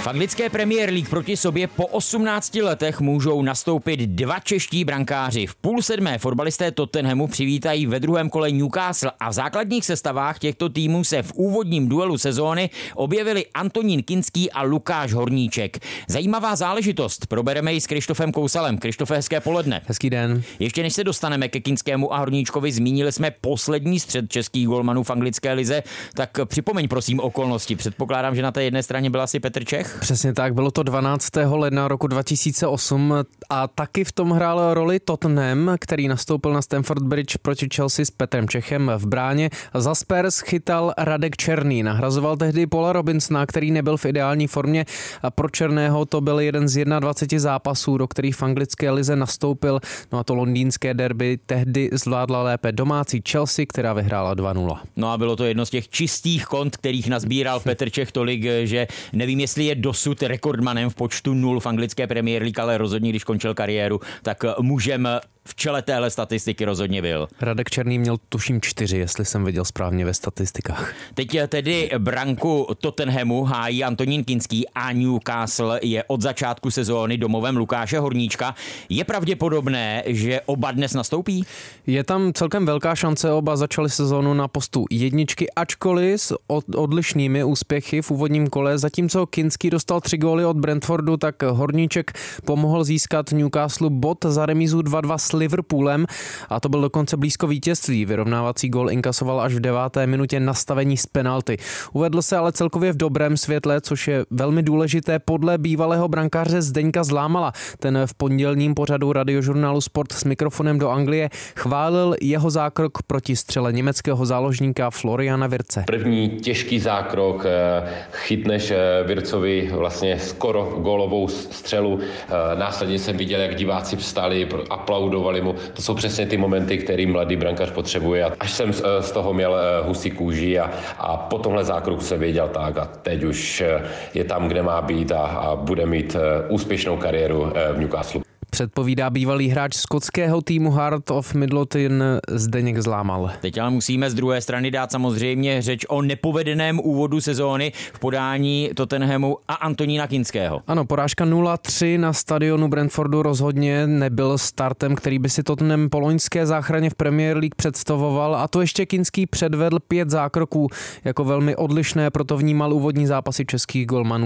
V anglické Premier League proti sobě po 18 letech můžou nastoupit dva čeští brankáři. V 6:30 fotbalisté Tottenhamu přivítají ve druhém kole Newcastle a v základních sestavách těchto týmů se v úvodním duelu sezóny objevili Antonín Kinský a Lukáš Horníček. Zajímavá záležitost, probereme ji s Krištofem Kousalem. Krištofe, hezké poledne. Hezký den. Ještě než se dostaneme ke Kinskému a Horníčkovi, zmínili jsme poslední střet českých golmanů v anglické lize, tak připomeň prosím okolnosti. Předpokládám, že na té jedné straně byl asi Petr Čech. Přesně tak, bylo to 12. ledna roku 2008 a taky v tom hrál roli Tottenham, který nastoupil na Stamford Bridge proti Chelsea s Petrem Čechem v bráně. Za Spurs chytal Radek Černý, nahrazoval tehdy Paula Robinsona, který nebyl v ideální formě a pro Černého to byl jeden z 21 zápasů, do kterých v anglické lize nastoupil. No a to londýnské derby tehdy zvládla lépe domácí Chelsea, která vyhrála 2-0. No a bylo to jedno z těch čistých kont, kterých nazbíral Petr Čech tolik, že nevím, jestli je dosud rekordmanem v počtu 0 v anglické Premier League, ale rozhodně, když končil kariéru, tak mužem v čele téhle statistiky rozhodně byl. Radek Černý měl tuším 4, jestli jsem viděl správně ve statistikách. Teď tedy branku Tottenhamu hájí Antonín Kinský a Newcastle je od začátku sezóny domovem Lukáše Horníčka. Je pravděpodobné, že oba dnes nastoupí? Je tam celkem velká šance, oba začali sezónu na postu jedničky, ačkoliv s odlišnými úspěchy v úvodním kole. Zatímco Kinský dostal 3 góly od Brentfordu, tak Horníček pomohl získat Newcastle bod za remízu 2-2 s Liverpoolem a to byl dokonce blízko vítězství. Vyrovnávací gól inkasoval až v 9. minutě nastavení z penalty. Uvedl se ale celkově v dobrém světle, což je velmi důležité podle bývalého brankáře Zdeňka Zlámala. Ten v pondělním pořadu radiožurnálu Sport s mikrofonem do Anglie chválil jeho zákrok proti střele německého záložníka Floriana Wirtze. První těžký zákrok, chytneš Wirtzovi vlastně skoro gólovou střelu. Následně jsem viděl, jak diváci vstali, aplaudovali mu. To jsou přesně ty momenty, který mladý brankář potřebuje. Až jsem z toho měl husí kůži a po tomhle zákroku jsem věděl tak a teď už je tam, kde má být a bude mít úspěšnou kariéru v Newcastle. Předpovídá bývalý hráč skotského týmu Heart of Midlothian Zdeněk Zlámal. Teď ale musíme z druhé strany dát samozřejmě řeč o nepovedeném úvodu sezóny v podání Tottenhamu a Antonína Kinského. Ano, porážka 0-3 na stadionu Brentfordu rozhodně nebyl startem, který by si Tottenham po loňské záchraně v Premier League představoval, a to ještě Kinský předvedl 5 zákroků. Jako velmi odlišné proto vnímal úvodní zápasy českých golmanů